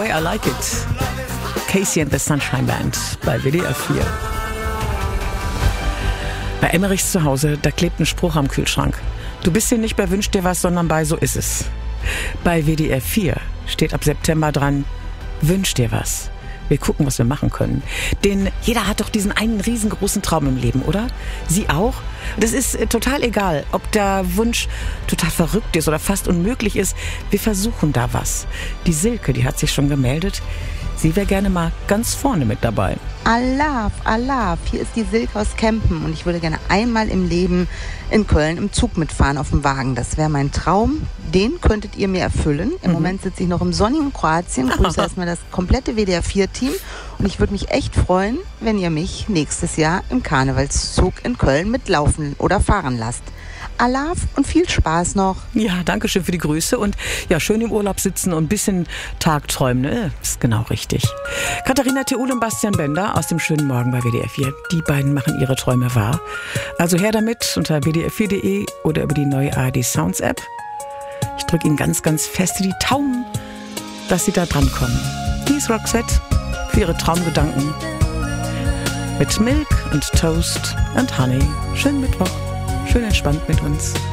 way I like it. Casey and the Sunshine Band bei WDR 4. Bei Emmerichs zu Hause, da klebt ein Spruch am Kühlschrank. Du bist hier nicht bei Wünsch dir was, sondern bei So ist es. Bei WDR 4 steht ab September dran, Wünsch dir was. Wir gucken, was wir machen können. Denn jeder hat doch diesen einen riesengroßen Traum im Leben, oder? Sie auch? Das ist total egal, ob der Wunsch total verrückt ist oder fast unmöglich ist. Wir versuchen da was. Die Silke, die hat sich schon gemeldet. Sie wäre gerne mal ganz vorne mit dabei. Alaf, hier ist die Silke aus Kempen und ich würde gerne einmal im Leben in Köln im Zug mitfahren auf dem Wagen. Das wäre mein Traum. Den könntet ihr mir erfüllen. Im Moment sitze ich noch im sonnigen Kroatien. Grüße erstmal das komplette WDR 4-Team. Und ich würde mich echt freuen, wenn ihr mich nächstes Jahr im Karnevalszug in Köln mitlaufen oder fahren lasst. Alaf und viel Spaß noch. Ja, danke schön für die Grüße und ja, schön im Urlaub sitzen und ein bisschen Tagträumen, ne? Ist genau richtig. Katharina Theul und Bastian Bender aus dem schönen Morgen bei WDR 4. Die beiden machen ihre Träume wahr. Also her damit unter wdr4.de oder über die neue ARD Sounds App. Ich drücke Ihnen ganz, ganz fest die Daumen, dass Sie da dran kommen. Hier ist Roxette für Ihre Traumgedanken mit Milk und Toast und Honey. Schönen Mittwoch. Schön entspannt mit uns.